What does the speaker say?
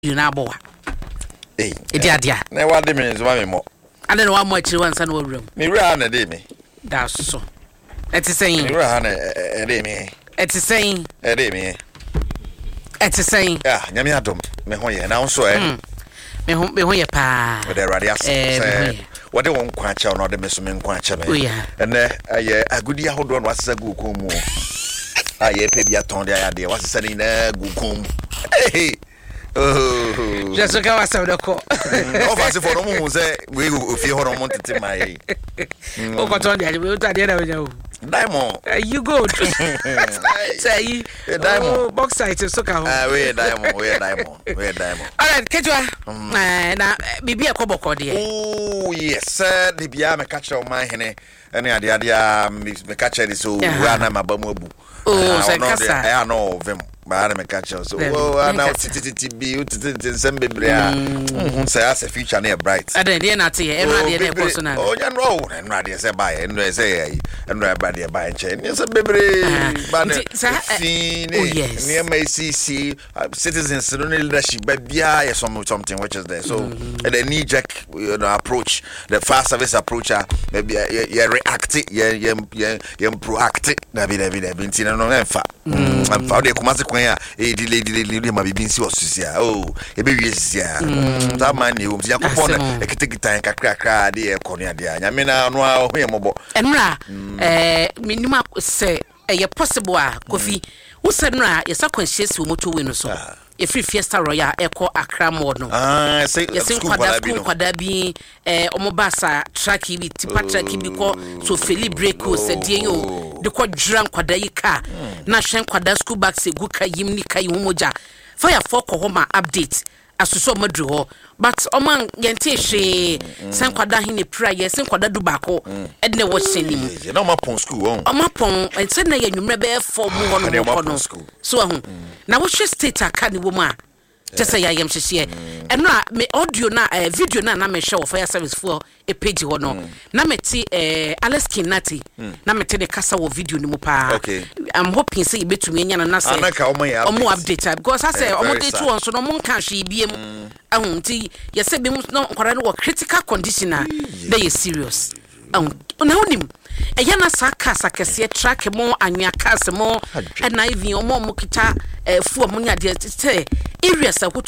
you na boa eh dia na wa de me so ma me mo ade no wa mo akiri wan sa na wawura me wura na de me that's so eti saying me wura na de me eti saying de me eti saying ah nyame adom me ho ye na so me ho ye pa we de radio say what they won kwa cha no de me so me kwa cha me ene aye agudi ahodo no asesa gu ko mu aye pe bia ton de ade wasesa ni na gu ko mu eh oh just go wasa de ko no fast for no mu say we ofie ho no mo tete mai o ko ton de we ta de na we jaw Diamond you go say Diamond box site so ka ho we Diamond all right ketwa na bibi akoboko de oh yes the bia me catch o man hene ene ade me catch it so we na mabamu abu oh say kasa I know vem ba me catch so oh now titi bi titi sembe bria say as a future na bright ade de na te e no ade na personal oh ya no ade say buy eno say eno ba de buy nche ni say bebre ba na ni ma CC citizens no leadership ba bia is something which is there so the knee jack approach the fast service approach maybe you react you proact na bi ntina no emfa emfa de kuma se kwan a e delay ma bibi nsi osusia oh e be wiesia ta man ni o yakopon e kitikitan kakra de e kono ade nyame na no a ho yemobo enra minima se e possible a Kofi wo se no a yesa conscious wo moto we no so e free Fiesta Royal eko Accra mod no say school kwada bi omobasa track bi tipa track bi ko so feli break o se die yo de ko dran kwada yi ka na hwen kwada school back se gu ka yim ni kai homoja fire for ko homa update asuso madru ho but oman yente hwe san kwada hin ne pra ye san kwada du bako edne wo senim na ma pon school on ma pon ense na ye nwumre be form ho no so ahu na wo hwe state aka ne wo ma just say yam hye eno a me audio na video na me hwe wo fire service for a page ho no na me ti Alex Kinati na me te de kasa wo video ni mu pa I'm hoping say betumi nya na say omo update because I say omo dey to on so no mo kan hwe biem ahunti ye say be mu no kwara no critical condition a dey serious na onim eya na saka kese track mo anwa cars mo na even omo kita fu omo nya de say areas a